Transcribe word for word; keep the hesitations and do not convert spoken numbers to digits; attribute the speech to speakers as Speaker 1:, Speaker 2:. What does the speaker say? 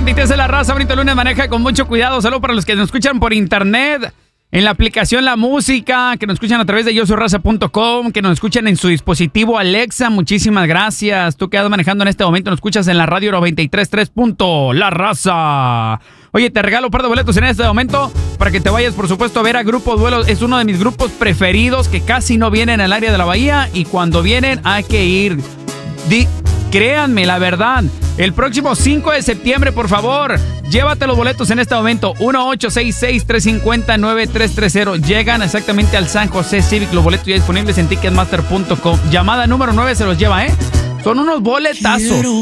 Speaker 1: veintitrés de La Raza, bonito lunes, maneja con mucho cuidado. Saludos para los que nos escuchan por internet, en la aplicación La Música, que nos escuchan a través de yo soy raza punto com, que nos escuchan en su dispositivo Alexa. Muchísimas gracias. Tú que vas manejando en este momento, nos escuchas en la radio noventa y tres punto tres. La Raza. Oye, te regalo un par de boletos en este momento para que te vayas, por supuesto, a ver a Grupo Duelo. Es uno de mis grupos preferidos que casi no vienen al área de la Bahía y cuando vienen hay que ir. Di- Créanme, la verdad. El próximo cinco de septiembre, por favor, llévate los boletos en este momento. uno ocho seis seis, tres cinco cero, nueve tres tres cero. Llegan exactamente al San José Civic. Los boletos ya disponibles en ticketmaster punto com. Llamada número nueve se los lleva, ¿eh? Son unos boletazos.